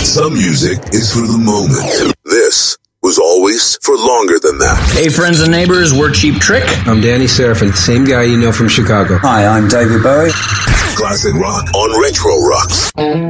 Some music is for the moment. This was always for longer than that. Hey, friends and neighbors, we're Cheap Trick. I'm Danny Serafin, same guy you know from Chicago. Hi, I'm David Bowie. Classic rock on Retro Rocks.